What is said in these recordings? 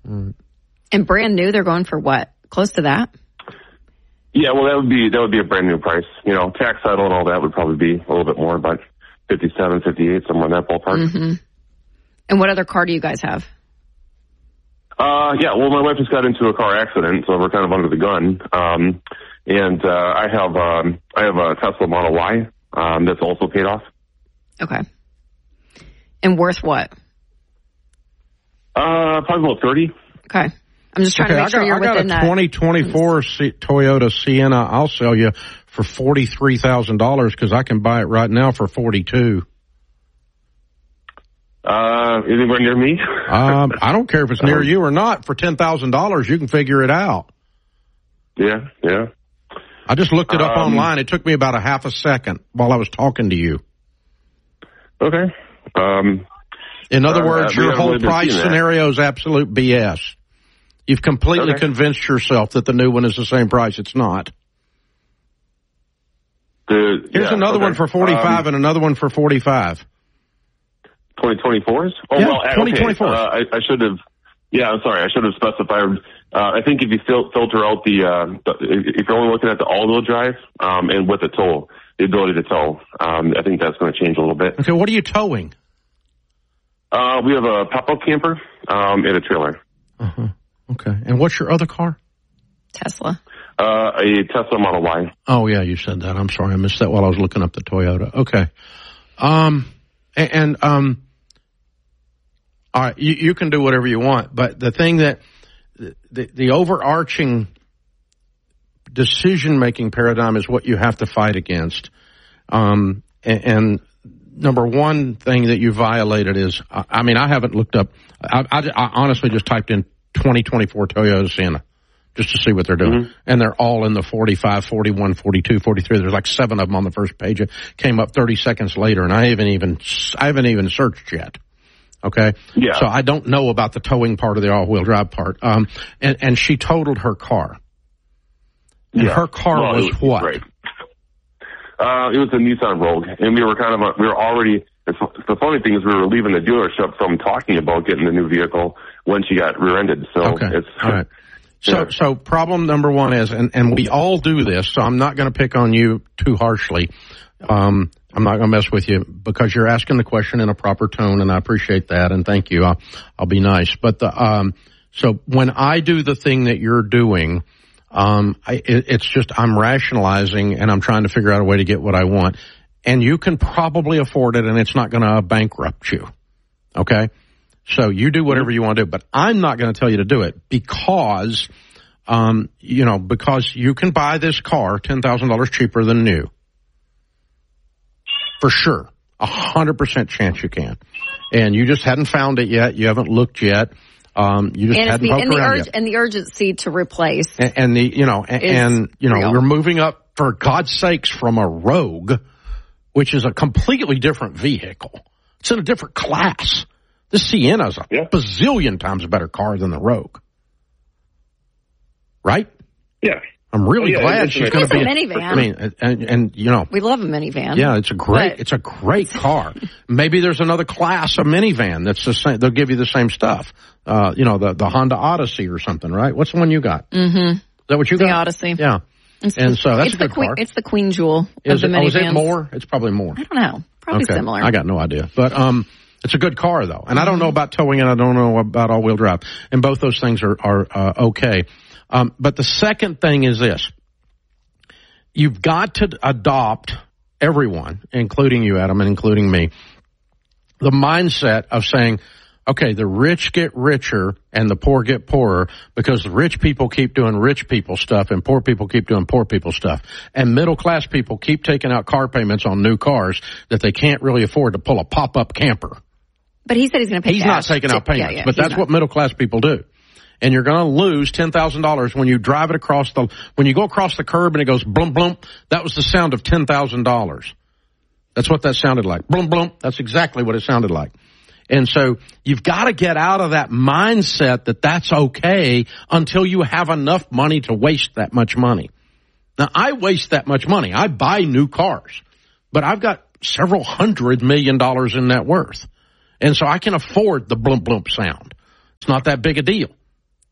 Mm. And brand new, they're going for what? Close to that? Yeah, well, that would be a brand new price. You know, tax title and all that would probably be a little bit more, but 57, 58, somewhere in that ballpark. Mm-hmm. And what other car do you guys have? Yeah, well, my wife just got into a car accident, so we're kind of under the gun. I have a Tesla Model Y that's also paid off. Okay. And worth what? Probably about 30. Okay. I'm just trying to make sure you're within that. I got a 2024 Toyota Sienna. I'll sell you for $43,000 because I can buy it right now for $42,000. Anywhere near me? I don't care if it's near you or not. For $10,000, you can figure it out. Yeah. I just looked it up online. It took me about a half a second while I was talking to you. Okay. In other words, your whole price scenario is absolute BS. You've completely convinced yourself that the new one is the same price. It's not. Here's another one for $45,000 and another one for $45,000. 2024s? Oh, yeah, well, 2024. I should have. Yeah, I'm sorry. I should have specified. I think if you filter out if you're only looking at the all-wheel drive and with the tow, the ability to tow, I think that's going to change a little bit. Okay, what are you towing? We have a pop-up camper and a trailer. Uh-huh. Okay, and what's your other car? Tesla. A Tesla Model Y. Oh yeah, you said that. I'm sorry, I missed that while I was looking up the Toyota. Okay, all right, you can do whatever you want, but the thing that the overarching decision-making paradigm is what you have to fight against. And number one thing that you violated is, I haven't looked up. I honestly just typed in 2024 Toyota Sienna just to see what they're doing. Mm-hmm. And they're all in the 45, 41, 42, 43. There's like 7 of them on the first page. It came up 30 seconds later, and I haven't even searched yet. Okay. Yeah. So I don't know about the towing part of the all-wheel drive part. And she totaled her car. And her car was what? Right. It was a Nissan Rogue, and we were already. The funny thing is, we were leaving the dealership from talking about getting the new vehicle when she got rear-ended. So it's all right. So problem number one is, and we all do this. So I'm not going to pick on you too harshly. I'm not going to mess with you because you're asking the question in a proper tone, and I appreciate that, and thank you. I'll be nice. But so when I do the thing that you're doing, it's just I'm rationalizing and I'm trying to figure out a way to get what I want. And you can probably afford it, and it's not going to bankrupt you. Okay? So you do whatever you want to do, but I'm not going to tell you to do it because, because you can buy this car $10,000 cheaper than new. For sure. 100% chance you can. And you just hadn't found it yet. You haven't looked yet. You just hadn't poked around yet. And the urgency to replace. We're moving up, for God's sakes, from a Rogue, which is a completely different vehicle. It's in a different class. This Sienna is a bazillion times a better car than the Rogue. Right? Yeah. I'm really glad she's going to be a minivan. And we love a minivan. Yeah, it's a great car. Maybe there's another class of minivan that's the same. They'll give you the same stuff. The Honda Odyssey or something, right? What's the one you got? Mm-hmm. Is that what you got? The Odyssey. Yeah. And so that's a good car. It's the queen jewel of the minivans. Is it more? It's probably more. I don't know. Probably similar. I got no idea. But it's a good car, though. And I don't know about towing, and I don't know about all-wheel drive. And both those things are okay. But the second thing is this. You've got to adopt, everyone, including you, Adam, and including me, the mindset of saying, okay, the rich get richer and the poor get poorer because the rich people keep doing rich people stuff and poor people keep doing poor people stuff. And middle-class people keep taking out car payments on new cars that they can't really afford to pull a pop-up camper. But he said he's going to pay He's cash. not taking out payments, but that's what middle-class people do. And you're going to lose $10,000 when you drive it when you go across the curb and it goes blump, blump. That was the sound of $10,000. That's what that sounded like. Blump, blump. That's exactly what it sounded like. And so you've got to get out of that mindset that that's okay until you have enough money to waste that much money. Now, I waste that much money. I buy new cars, but I've got several $100 million in net worth. And so I can afford the blump, blump sound. It's not that big a deal.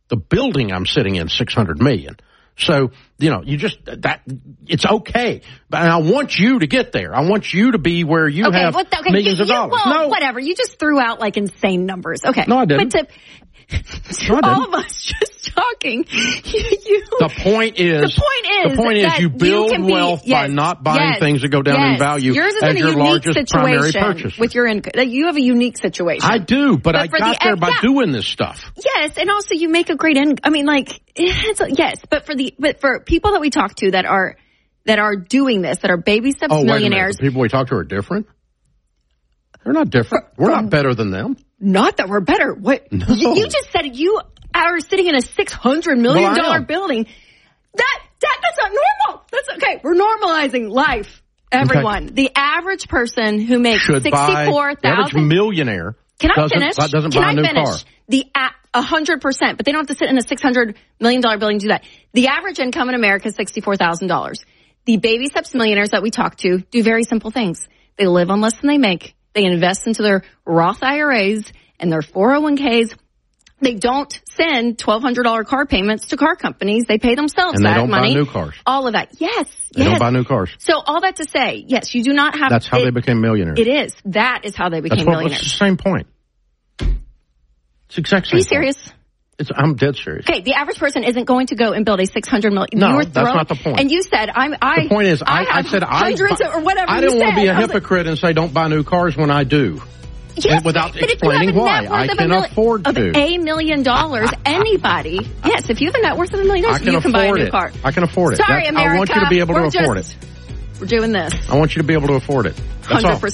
The building I'm sitting in, $600 million. So, it's okay. But I want you to get there. I want you to be where you have millions of dollars. Well, no, whatever. You just threw out like insane numbers. Okay. No, I didn't. But all of us just talking. The point is you build wealth by not buying things that go down in value. Yours is as in a your unique largest primary situation purchase. with your income. You have a unique situation. I do, but I got there by doing this stuff. Yes, and also you make a great income. I mean, but for people that we talk to that are doing this, that are baby steps millionaires. The people we talk to are different. They're not different. We're not better than them. Not that we're better. What? No. You just said you are sitting in a $600 million building. That's not normal. That's okay. We're normalizing life. Everyone. Okay. The average person who makes $64,000. The average millionaire. Can I finish? Doesn't buy a new car. 100%, but they don't have to sit in a $600 million building and do that. The average income in America is $64,000. The baby steps millionaires that we talk to do very simple things. They live on less than they make. They invest into their Roth IRAs and their 401ks. They don't send $1,200 car payments to car companies. They pay themselves that money. And they don't buy new cars. All of that. Yes. They don't buy new cars. So all that to say, yes, you do not have... That's how they became millionaires. It is. That is how they became millionaires. It's the same point. It's the exact same point. Are you serious? I'm dead serious. Okay, the average person isn't going to go and build a $600 million. No, that's not the point. And you said, the point is, I said hundreds or whatever. I didn't want to be a hypocrite and say don't buy new cars when I do. Yes, without explaining why. I can afford to. Of $1 million, anybody. Yes, if you have a net worth of $1 million, you can buy a new car. I can afford it. Sorry, America. I want you to be able to afford it. We're doing this. I want you to be able to afford it.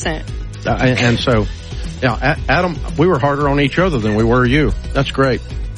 100%. And so, Adam, we were harder on each other than we were you. That's great.